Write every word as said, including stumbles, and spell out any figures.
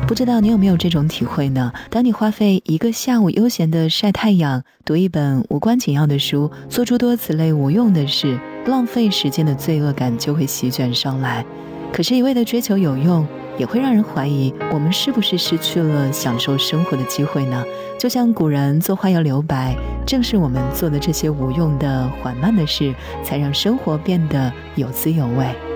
不知道你有没有这种体会呢？当你花费一个下午悠闲的晒太阳，读一本无关紧要的书，做诸多此类无用的事，浪费时间的罪恶感就会席卷上来。可是一味的追求有用，也会让人怀疑我们是不是失去了享受生活的机会呢？就像古人做花要留白，正是我们做的这些无用的缓慢的事，才让生活变得有滋有味。